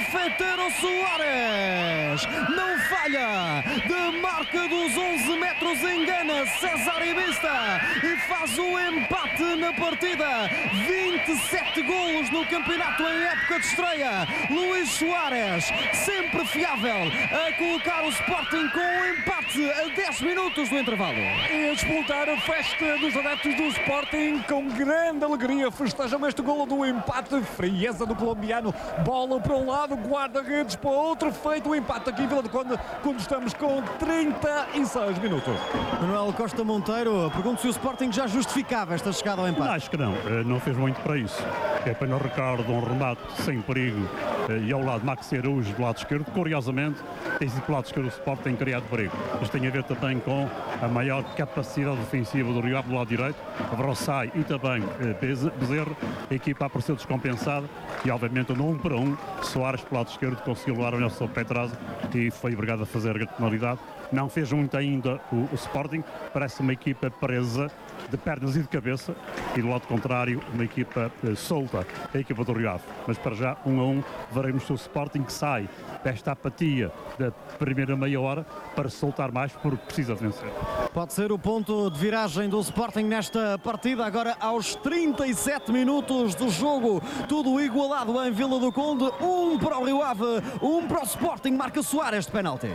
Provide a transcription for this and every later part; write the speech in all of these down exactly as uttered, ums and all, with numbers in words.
Cafetero Soares não falha, de marca dos onze metros engana César Ibista e faz o empate na partida. vinte e sete golos no campeonato em época de estreia. Luís Soares, sempre fiável, a colocar o Sporting com o empate a dez minutos do intervalo. E a disputar a festa dos adeptos do Sporting com grande alegria. Festejam este golo do empate, frieza do colombiano, bola para um lado, guarda-redes para outro, feito o empate aqui em Vila do Conde, quando estamos com trinta e seis minutos. Manuel Costa Monteiro, pergunto se o Sporting já justificava esta chegada ao empate. Acho que não, não fez muito para isso. É apenas Ricardo, um remate sem perigo, e ao lado Maxi Araújo do lado esquerdo. Curiosamente, tem sido do lado esquerdo o Sporting tem criado perigo. Isto tem a ver também com a maior capacidade ofensiva do Rio Ave do lado direito, Brossai e também Bezerra. A equipa apareceu descompensada e obviamente no um para um, Soares pelo lado esquerdo conseguiu levar o Nelson Petraza e foi obrigado a fazer a penalidade. Não fez muito ainda o, o Sporting, parece uma equipa presa de pernas e de cabeça, e do lado contrário uma equipa eh, solta, a equipa do Rio Ave. Mas para já, um a um, veremos se o Sporting que sai desta apatia da primeira meia hora para soltar mais, porque precisa de vencer. Pode ser o ponto de viragem do Sporting nesta partida, agora aos trinta e sete minutos do jogo, tudo igualado em Vila do Conde, um para o Rio Ave, um para o Sporting, marca Soares de penalti.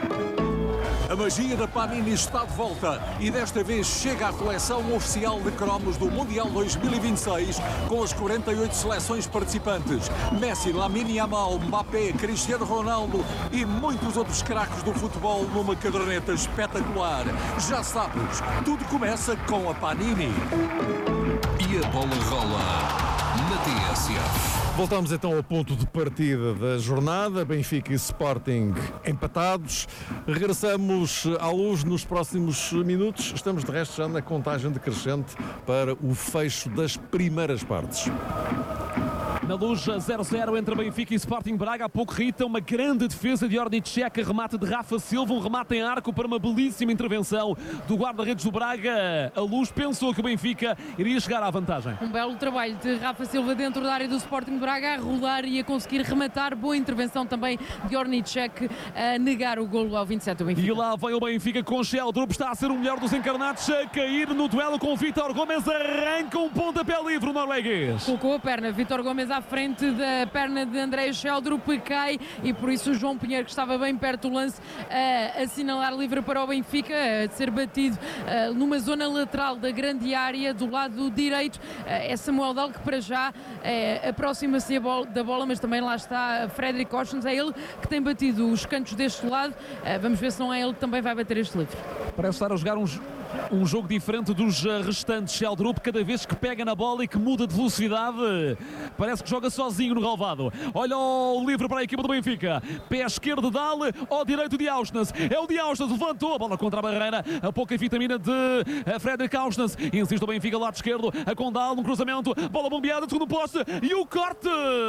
A magia da Panini está de volta e desta vez chega à coleção oficial de cromos do Mundial dois mil e vinte e seis com as quarenta e oito seleções participantes. Messi, Lamine Yamal, Mbappé, Cristiano Ronaldo e muitos outros craques do futebol numa caderneta espetacular. Já sabes, tudo começa com a Panini. E a bola rola na T S F. Voltamos então ao ponto de partida da jornada, Benfica e Sporting empatados. Regressamos à luz nos próximos minutos. Estamos de resto já na contagem decrescente para o fecho das primeiras partes. Na luz, zero a zero entre Benfica e Sporting Braga. Há pouco, Rita, uma grande defesa de Ornicek, remate de Rafa Silva, um remate em arco para uma belíssima intervenção do guarda-redes do Braga. A luz pensou que o Benfica iria chegar à vantagem. Um belo trabalho de Rafa Silva dentro da área do Sporting Braga, a rolar e a conseguir rematar. Boa intervenção também de Ornicek a negar o golo ao vinte e sete do Benfica. E lá vai o Benfica com Sheldrup, está a ser o melhor dos encarnados, a cair no duelo com Vítor Gomes, arranca um pontapé livre o norueguês. Colocou a perna, Vítor Gomes à frente da perna de André Sheldrup, cai e por isso o João Pinheiro, que estava bem perto do lance, a assinalar livre para o Benfica, a ser batido uh, numa zona lateral da grande área do lado direito. Uh, é Samuel Dal que para já uh, aproxima-se da bola, mas também lá está Frederic Oshens, é ele que tem batido os cantos deste lado. Uh, vamos ver se não é ele que também vai bater este livre. Parece estar a jogar um Um jogo diferente dos restantes. Sheldrup, cada vez que pega na bola e que muda de velocidade, parece que joga sozinho no relvado. Olha o livre para a equipa do Benfica. Pé esquerdo de Dal, ao direito de Auschnes. É o de Auschnes, levantou a bola contra a barreira. A pouca vitamina de Frederic Auschnes. Insiste o Benfica, lado esquerdo, a com Dal, um cruzamento, bola bombeada, segundo poste, e o corte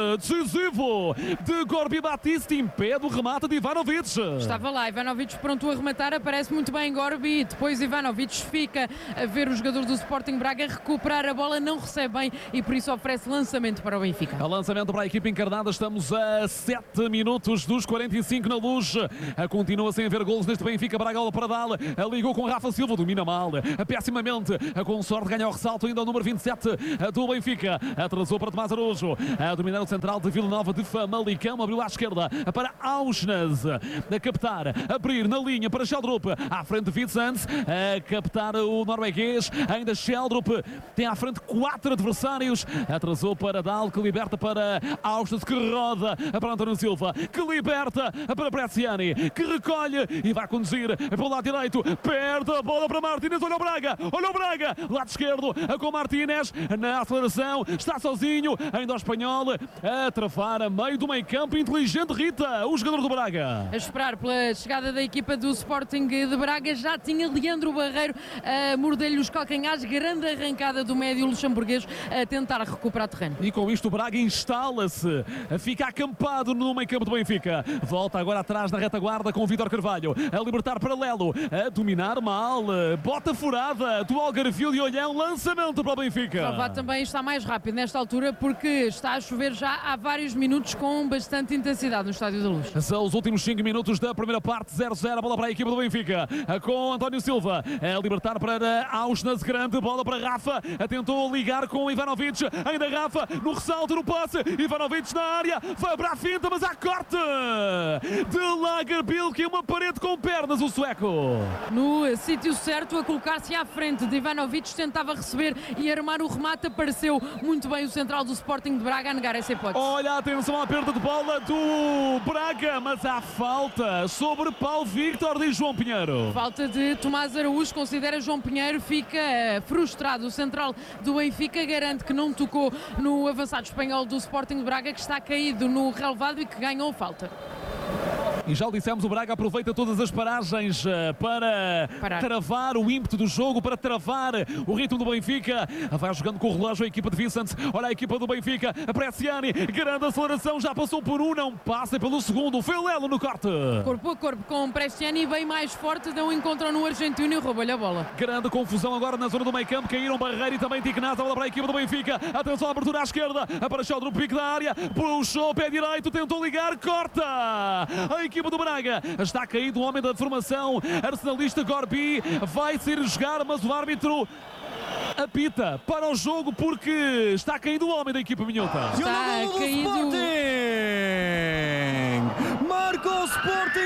decisivo de Gorbi Batista impede o remate de Ivanovic. Estava lá, Ivanovic pronto a rematar, aparece muito bem Gorbi, depois Ivanovic fica a ver o jogador do Sporting Braga recuperar a bola, não recebe bem e por isso oferece lançamento para o Benfica. A lançamento para a equipa encarnada, estamos a sete minutos dos quarenta e cinco na luz. A continua sem haver golos neste Benfica. Braga para Dal, a ligou com Rafa Silva, domina mal, a pessimamente, a com sorte ganha o ressalto ainda o número vinte e sete do Benfica, atrasou para Tomás Araújo, a dominar o central de Vila Nova de Famalicão, abriu à esquerda para Auschnes, a captar, a abrir na linha para Sheldrup, à frente de Vincent, a captar o norueguês, ainda Sheldrup tem à frente quatro adversários, atrasou para Dal, que liberta para Auschnes, que roda para António Silva, que liberta para Bresciani, que recolhe e vai conduzir pelo lado direito, perde a bola para Martínez, olha o Braga, olha o Braga, lado esquerdo com Martínez, na aceleração, está sozinho, ainda o espanhol a travar a meio do meio campo, inteligente Rita, o jogador do Braga. A esperar pela chegada da equipa do Sporting de Braga, já tinha Leandro Barreiro primeiro a morder-lhe os calcanhares. Grande arrancada do médio luxemburguês a tentar recuperar terreno. E com isto o Braga instala-se, fica acampado no meio campo do Benfica. Volta agora atrás da retaguarda com o Vítor Carvalho, a libertar paralelo, a dominar mal, bota furada do Algarvio de Olhão, lançamento para o Benfica. O Relvado também está mais rápido nesta altura porque está a chover já há vários minutos com bastante intensidade no Estádio da Luz. São os últimos cinco minutos da primeira parte, zero a zero, a bola para a equipa do Benfica, com António Silva, a libertar para Auschwitz, grande bola para Rafa, tentou ligar com Ivanovic, ainda Rafa, no ressalto, no passe, Ivanovic na área, vai para a finta, mas há corte de Lagerbielke, que é uma parede com pernas, o sueco. No sítio certo, a colocar-se à frente de Ivanovic, tentava receber e armar o remate, apareceu muito bem o central do Sporting de Braga a negar essa hipótese. Olha, atenção à perda de bola do Braga, mas há falta sobre Paulo Victor, diz João Pinheiro. Falta de Tomás Araújo, considera João Pinheiro, fica frustrado. O central do Benfica garante que não tocou no avançado espanhol do Sporting de Braga, que está caído no relevado e que ganhou falta. E já o dissemos, o Braga aproveita todas as paragens para Parar. travar o ímpeto do jogo, para travar o ritmo do Benfica. Vai jogando com o relógio a equipa de Vicente. Olha a equipa do Benfica, a Bresciani, grande aceleração, já passou por um, não passa pelo segundo. Foi o Lelo no corte. Corpo a corpo com o Bresciani, bem mais forte, não encontram no argentino e rouba-lhe a bola. Grande confusão agora na zona do meio campo, caíram Barreira e também Tignaz, a bola para a equipa do Benfica. Atenção à abertura à esquerda, apareceu o pico da área, puxou, pé direito, tentou ligar, corta. A equipa do Braga, está caído o homem da formação arsenalista Gorbi, vai sair jogar, mas o árbitro apita para o jogo porque está caído o homem da equipa minhota. Está caído. Marca o Sporting!